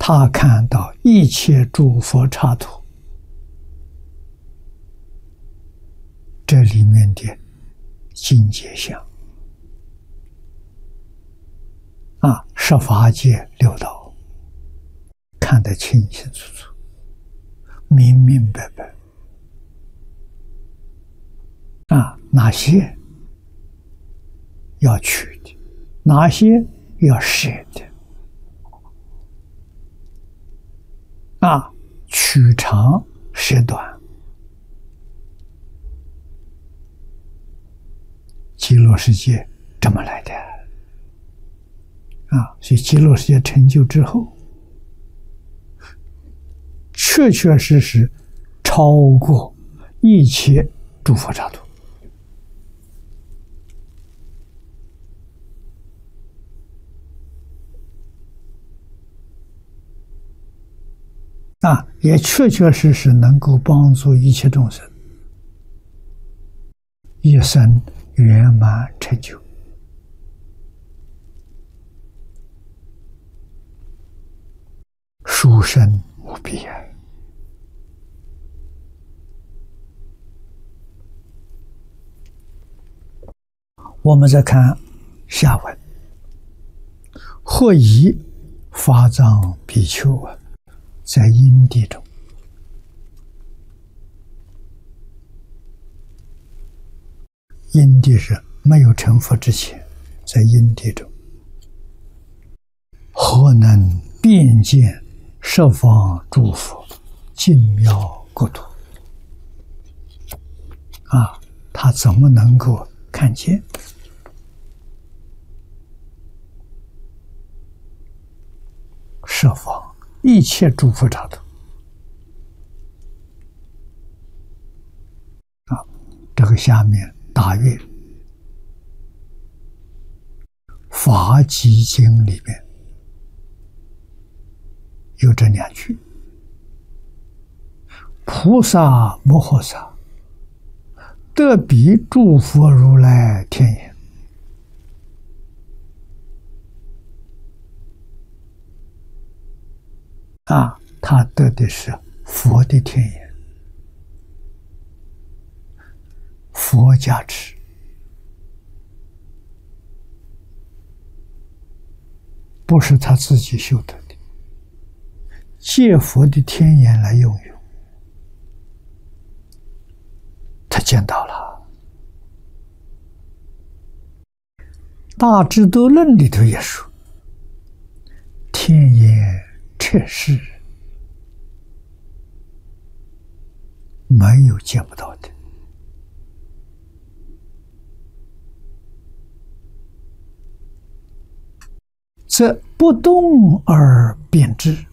他看到一切诸佛刹土，这里面的境界相十法界六道，看得清清楚楚，明明白白。哪些要取的，哪些要舍的，取长舍短。极乐世界这么来的所以极乐世界成就之后，确确实实超过一切诸佛刹土。也确确实实能够帮助一切众生一生圆满成就。殊胜无比我们再看下文，或以法藏比丘在因地中，因地是没有成佛之前，在因地中，何能遍见十方诸佛净妙国土？他怎么能够看见十方一切诸佛刹土？这个下面大约《法集经》里面有这两句：菩萨摩诃萨得彼诸佛如来天眼。他得的是佛的天眼，佛加持，不是他自己修得的，借佛的天眼来用，他见到了。大智度论里头也说，天眼彻视，没有见不到的。则不动而辨之，